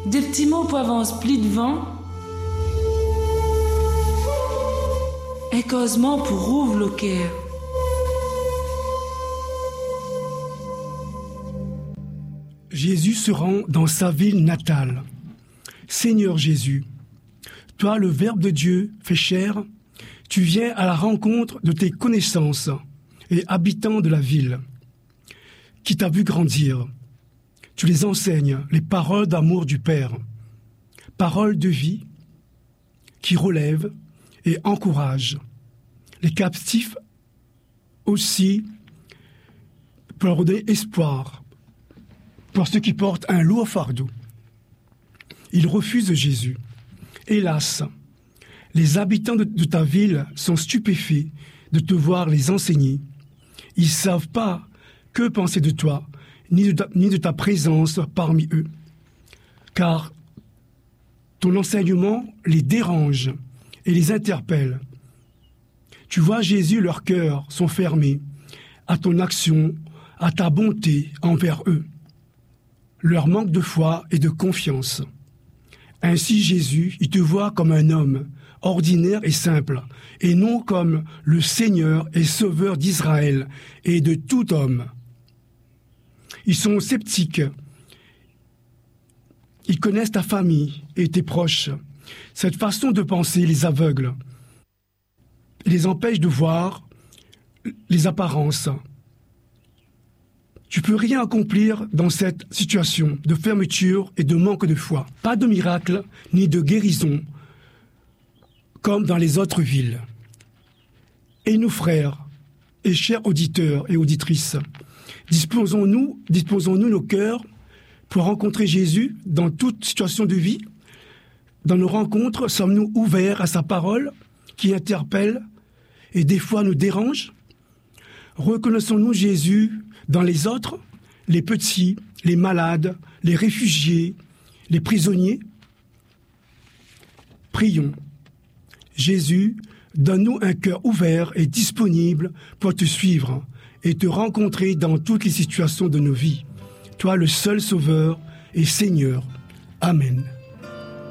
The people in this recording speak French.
Des petits mots pour avance pli devant. Et causement pour rouvre le cœur. Jésus se rend dans sa ville natale. Seigneur Jésus, toi le Verbe de Dieu fait chair, tu viens à la rencontre de tes connaissances et habitants de la ville, qui t'a vu grandir. Tu les enseignes les paroles d'amour du Père, paroles de vie qui relèvent et encouragent les captifs aussi pour leur donner espoir pour ceux qui portent un lourd fardeau. Ils refusent Jésus. Hélas, les habitants de ta ville sont stupéfaits de te voir les enseigner. Ils ne savent pas que penser de toi, ni de ta présence parmi eux. Car ton enseignement les dérange et les interpelle. Tu vois, Jésus, leurs cœurs sont fermés à ton action, à ta bonté envers eux. Leur manque de foi et de confiance. Ainsi, Jésus, il te voit comme un homme ordinaire et simple, et non comme le Seigneur et Sauveur d'Israël et de tout homme. Ils sont sceptiques. Ils connaissent ta famille et tes proches. Cette façon de penser les aveugle et les empêche de voir les apparences. Tu ne peux rien accomplir dans cette situation de fermeture et de manque de foi. Pas de miracle ni de guérison comme dans les autres villes. Et nous, frères et chers auditeurs et auditrices, disposons-nous nos cœurs pour rencontrer Jésus dans toute situation de vie. Dans nos rencontres, sommes-nous ouverts à sa parole qui interpelle et des fois nous dérange? Reconnaissons-nous Jésus dans les autres, les petits, les malades, les réfugiés, les prisonniers? Prions. Jésus, donne-nous un cœur ouvert et disponible pour te suivre et te rencontrer dans toutes les situations de nos vies. Toi, le seul Sauveur et Seigneur. Amen.